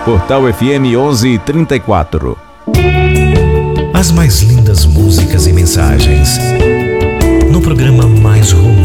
Portal FM 1134. As mais lindas músicas e mensagens no programa mais romântico